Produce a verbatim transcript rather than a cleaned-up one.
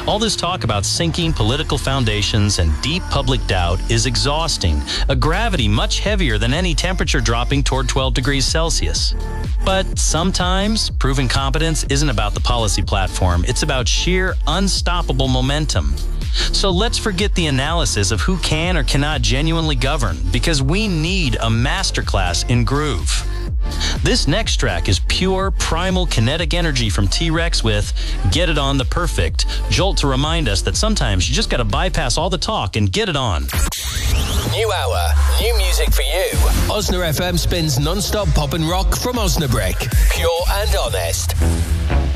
All this talk about sinking political foundations and deep public doubt is exhausting, a gravity much heavier than any temperature dropping toward twelve degrees Celsius. But sometimes, proven competence isn't about the policy platform, it's about sheer, unstoppable momentum. So let's forget the analysis of who can or cannot genuinely govern, because we need a masterclass in groove. This next track is pure, primal kinetic energy from T-Rex with Get It On, the perfect jolt to remind us that sometimes you just gotta bypass all the talk and get it on. New hour, new music for you. Osna F M spins non-stop pop and rock from Osnabrück. Pure and honest.